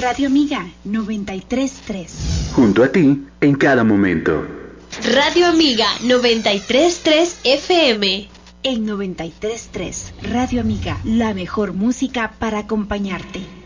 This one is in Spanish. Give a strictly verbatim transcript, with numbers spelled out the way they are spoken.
Radio Amiga noventa y tres punto tres. Junto a ti en cada momento. Radio Amiga noventa y tres punto tres F M. En noventa y tres punto tres, Radio Amiga, la mejor música para acompañarte.